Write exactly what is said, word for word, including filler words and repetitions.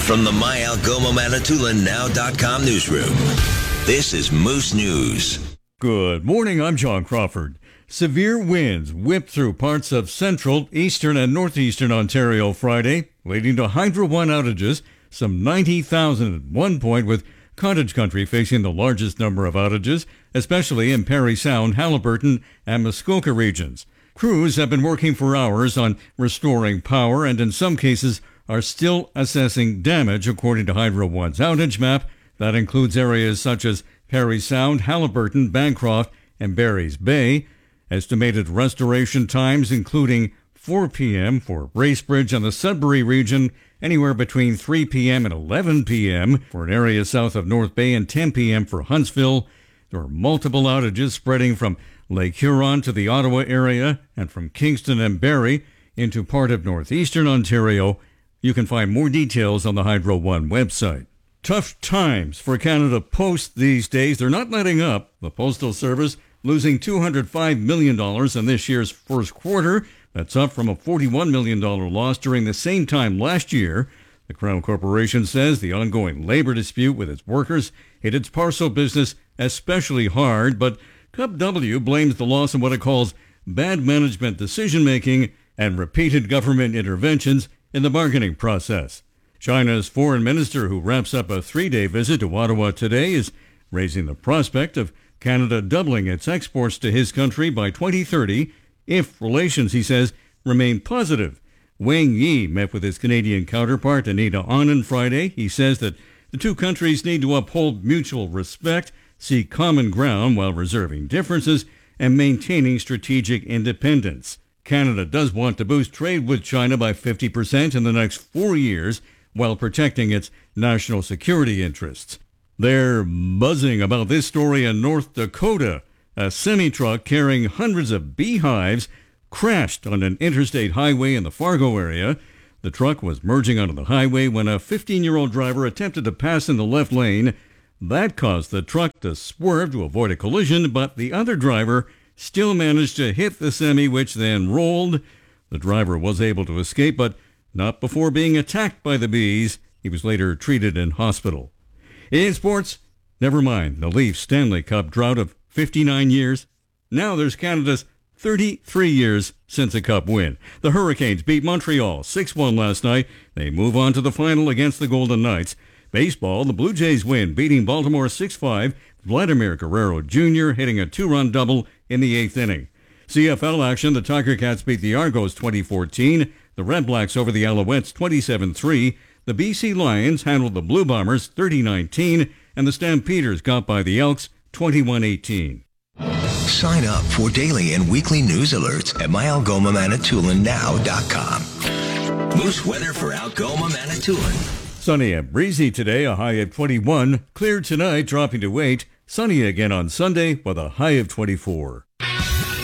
From the My Algoma Manitoulin Now dot com newsroom, this is Moose News. Good morning, I'm John Crawford. Severe winds whipped through parts of central, eastern, and northeastern Ontario Friday, leading to Hydro One outages, some ninety thousand at one point, with Cottage Country facing the largest number of outages, especially in Parry Sound, Haliburton, and Muskoka regions. Crews have been working for hours on restoring power and in some cases are still assessing damage according to Hydro One's outage map. That includes areas such as Parry Sound, Haliburton, Bancroft, and Barry's Bay. Estimated restoration times including four p.m. for Bracebridge and the Sudbury region, anywhere between three p.m. and eleven p.m. for an area south of North Bay, and ten p.m. for Huntsville. There are multiple outages spreading from Lake Huron to the Ottawa area and from Kingston and Barrie into part of northeastern Ontario. You can find more details on the Hydro One website. Tough times for Canada Post these days. They're not letting up. The Postal Service losing two hundred five million dollars in this year's first quarter. That's up from a forty-one million dollars loss during the same time last year. The Crown Corporation says the ongoing labor dispute with its workers hit its parcel business especially hard, but C U P W blames the loss on what it calls bad management decision-making and repeated government interventions in the bargaining process. China's foreign minister, who wraps up a three-day visit to Ottawa today, is raising the prospect of Canada doubling its exports to his country by twenty thirty if relations, he says, remain positive. Wang Yi met with his Canadian counterpart Anita Anand Friday. He says that the two countries need to uphold mutual respect, seek common ground while reserving differences, and maintaining strategic independence. Canada does want to boost trade with China by fifty percent in the next four years while protecting its national security interests. They're buzzing about this story in North Dakota. A semi-truck carrying hundreds of beehives crashed on an interstate highway in the Fargo area. The truck was merging onto the highway when a fifteen-year-old driver attempted to pass in the left lane. That caused the truck to swerve to avoid a collision, but the other driver still managed to hit the semi, which then rolled. The driver was able to escape, but not before being attacked by the bees. He was later treated in hospital. In sports, never mind the Leafs Stanley Cup drought of fifty-nine years. Now there's Canada's thirty-three years since a cup win. The Hurricanes beat Montreal six one last night. They move on to the final against the Golden Knights. Baseball, the Blue Jays win, beating Baltimore six five. Vladimir Guerrero Junior hitting a two-run double in the eighth inning. C F L action, the Tiger Cats beat the Argos twenty fourteen. The Red Blacks over the Alouettes twenty-seven three. The B C Lions handled the Blue Bombers thirty nineteen. And the Stampeders got by the Elks twenty-one eighteen. Sign up for daily and weekly news alerts at My Algoma Manitoulin Now dot com. Moose weather for Algoma Manitoulin. Sunny and breezy today, a high of twenty-one. Clear tonight, dropping to eight. Sunny again on Sunday with a high of twenty-four.